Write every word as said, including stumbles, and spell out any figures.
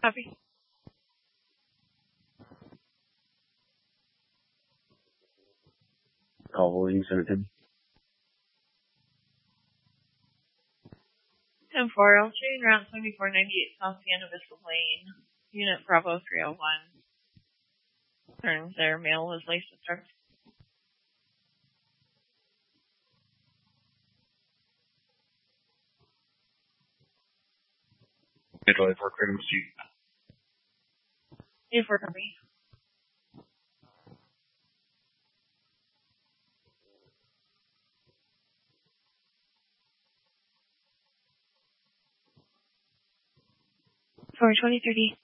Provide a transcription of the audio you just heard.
Copy. Call you send it to me. ten four, L train route seventy-four ninety-eight South Sienna Vista Lane. Unit Bravo three oh one. Turns their mail was laced with drugs. Italy for Kratom Street. eight four Copy. For twenty thirty.